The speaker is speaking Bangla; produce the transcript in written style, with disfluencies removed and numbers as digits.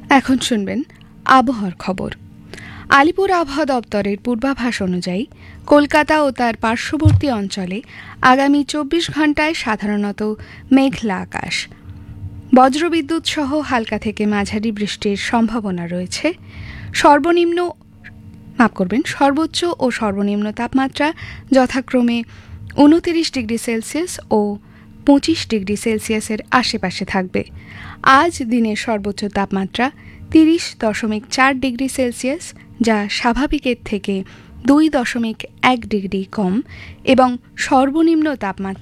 এখন শুনবেন আবহাওয়ার খবর। আলিপুর আবহাওয়া দপ্তরের পূর্বাভাস অনুযায়ী কলকাতা ও তার পার্শ্ববর্তী অঞ্চলে আগামী 24 ঘণ্টায় সাধারণত মেঘলা আকাশ, বজ্রবিদ্যুৎ সহ হালকা থেকে মাঝারি বৃষ্টির সম্ভাবনা রয়েছে। সর্বোচ্চ ও সর্বনিম্ন তাপমাত্রা যথাক্রমে 29 ডিগ্রি সেলসিয়াস ও 25 ডিগ্রি সেলসিয়াসের আশেপাশে থাকবে। আজ দিনের সর্বোচ্চ তাপমাত্রা 30.4 ডিগ্রি সেলসিয়াস, যা স্বাভাবিকের থেকে 2.1 ডিগ্রি কম, এবং সর্বনিম্ন তাপমাত্রা